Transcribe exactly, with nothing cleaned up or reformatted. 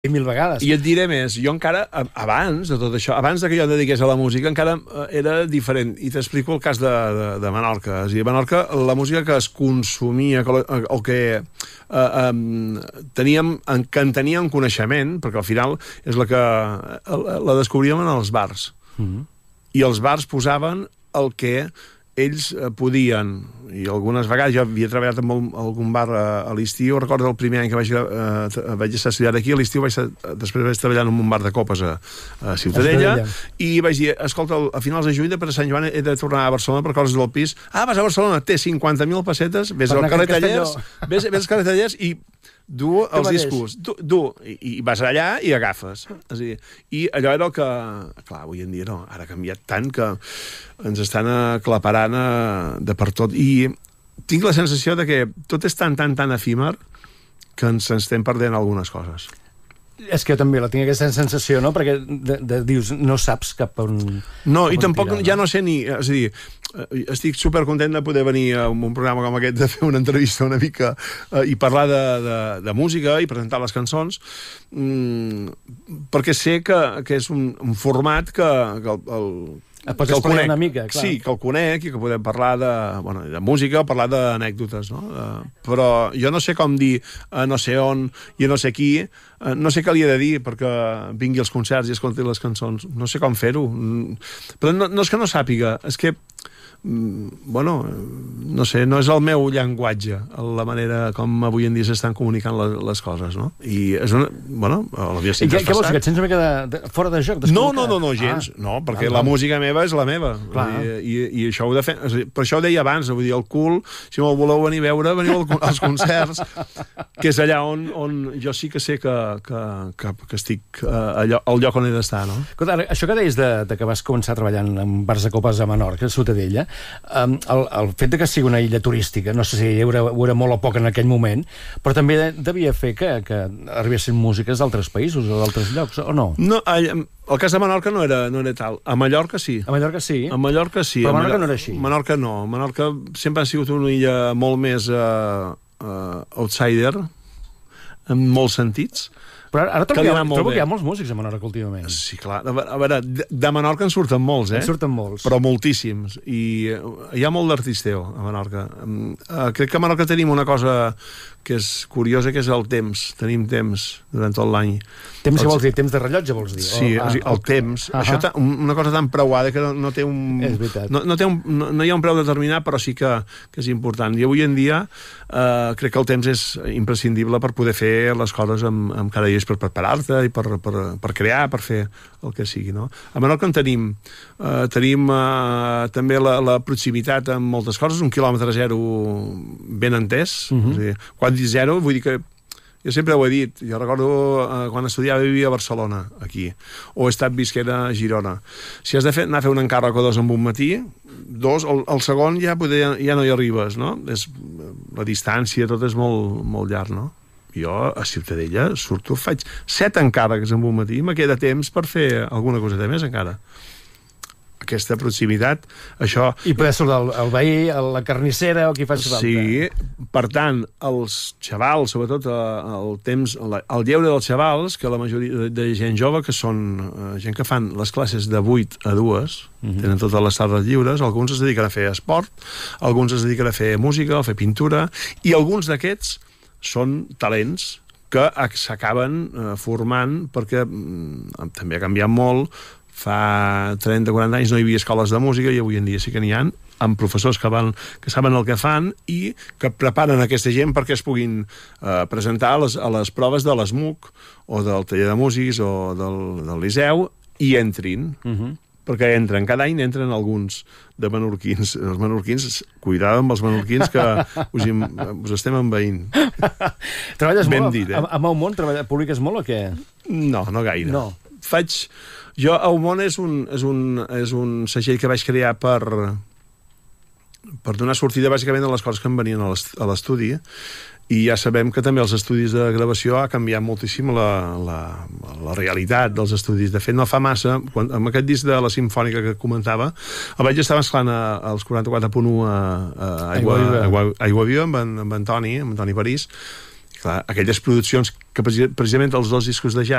mil vegades. I et diré més, jo encara, abans de tot això, abans de que jo em dediqués a la música, encara era diferent. I t'explico el cas de, de, de Menorca. És a dir, a Menorca, la música que es consumia, o que eh, eh, teníem, que en teníem coneixement, perquè al final és la que la descobríem en els bars. Mm-hmm. I els bars posaven el que ells podien, i algunes vegades jo havia treballat en algun bar a, a l'estiu, recordo el primer any que vaig, eh, vaig estar estudiant aquí, a l'estiu vaig, després vaig treballar en un bar de copes a, a Ciutadella, a i vaig dir, escolta, a finals de juny, per Sant Joan he de tornar a Barcelona per coses del pis. Ah, vas a Barcelona, té cinquanta mil pessetes, vés al carrer Tallers, vés, vés al carrer Tallers i du els discos, du, du i, i vas allà i agafes. És a dir, i allò era el que... Clar, avui en dia no, ara ha canviat tant que ens estan aclaparant de per tot. I tinc la sensació de que tot és tan, tan, tan efímer que ens estem perdent algunes coses. És que jo també la tinc aquesta sensació, no? Perquè de, de, dius, no saps cap on... No, i tampoc tirar, no? Ja no sé ni... És a dir, estic supercontent de poder venir a un programa com aquest, de fer una entrevista una mica eh, i parlar de, de, de música i presentar les cançons, mm, perquè sé que, que és un, un format que, que el, el et pots explicar una mica, clar. Sí, que el conec i que podem parlar de, bueno, de música o parlar d'anècdotes, no? Uh, però jo no sé com dir uh, no sé on i no sé qui, uh, no sé què li he de dir perquè vingui als concerts i escolti les cançons, no sé com fer-ho. Però no, no és que no sàpiga, és que bueno, no sé, no és el meu llenguatge la manera com avui en dia s'estan comunicant les, les coses, no? I és una... Bueno, l'havia sentit passat. I què vols, que et sents una mica de, de, fora de joc? No, no, no, no, gens, ah, no, perquè ah, la música meva és la meva. I, i, i això ho defen... Per això ho deia abans, vull dir, el cul, si me'l voleu venir a veure, veniu als concerts, que és allà on, on jo sí que sé que, que, que, que estic allò, al lloc on he d'estar, no? Escolta, això que deies de, de que vas començar treballant en bars de copes a Menorca, a Ciutadella, Um, el, el fet de que sigui una illa turística, no sé si hi haurà, hi haurà molt o poc en aquell moment, però també devia fer que, que arribessin músiques d'altres països o d'altres llocs, o no? No, el cas de Menorca no era, no era tal. A Mallorca sí. A Mallorca sí? A Mallorca sí. Però a Menorca no era així? Menorca no. Menorca sempre ha sigut una illa molt més uh, uh, outsider, en molts sentits. Però ara trobo, que, ha, trobo que hi ha molts músics a Menorca últimament. Sí, clar. A veure, de Menorca en surten molts, eh? En surten molts. Però moltíssims. I hi ha molt d'artisteo a Menorca. Crec que a Menorca tenim una cosa que és curiosa, que és el temps. Tenim temps durant tot l'any. Temps que vols dir? Temps de rellotge, vols dir? Sí, o, ah, el okay. temps. Uh -huh. Això una cosa tan preuada que no, no té un... És veritat. No, no, té un, no, no hi ha un preu determinat, però sí que, que és important. I avui en dia eh, crec que el temps és imprescindible per poder fer les coses amb, amb cada dia, per preparar-te i per, per, per crear, per fer el que sigui, no? A Menorca en tenim. Eh, tenim eh, també la, la proximitat amb moltes coses, un quilòmetre zero ben entès. Uh -huh. És a dir, quan dic zero, vull dir que jo sempre ho he dit, jo recordo eh, quan estudiava vivia a Barcelona, aquí, o he estat visquent a Girona. Si has de fer, anar a fer un encàrrec o dos en un matí, dos, el, el segon ja, poder, ja no hi arribes, no? És, la distància, tot és molt, molt llarg, no? Jo a Ciutadella surto, faig set encàrrecs en un matí i me queda temps per fer alguna coseta més encara. Aquesta proximitat, això... I poder saludar el, el veí, la carnissera o qui faci falta. Sí, per tant, els xavals, sobretot el temps, el lleure dels xavals, que la majoria de gent jove, que són uh, gent que fan les classes de vuit a dues, uh-huh. tenen totes les tardes lliures, alguns es dediquen a fer esport, alguns es dediquen a fer música, a fer pintura, i alguns d'aquests són talents que s'acaben uh, formant perquè mm, també ha canviat molt. Fa trenta o quaranta anys no hi havia escoles de música i avui en dia sí que n'hi ha, amb professors que, van, que saben el que fan i que preparen aquesta gent perquè es puguin eh, presentar a les, a les proves de l'E S M U C o del taller de músics o del, del Liceu i entrin. Uh-huh. Perquè entren, cada any entren alguns de menorquins. Els menorquins, cuidado amb els menorquins que us, us estem envaint. Treballes ben molt? Dit, eh? A, a Maumont publiques molt o què? No, no gaire. No. Faig... Jo, Aumont és un, és, un, és un segell que vaig crear per, per donar sortida bàsicament a les coses que em venien a l'estudi, i ja sabem que també els estudis de gravació ha canviat moltíssim la, la, la realitat dels estudis. De fet, no fa massa, quan, amb aquest disc de la Simfònica que comentava, el vaig estar mesclant als quaranta-quatre punt u a, a Aigua, Aigua, Aigua, Aigua Viva amb en, amb en Toni, amb en Toni París, clar, aquelles produccions que precisament els dos discos de jazz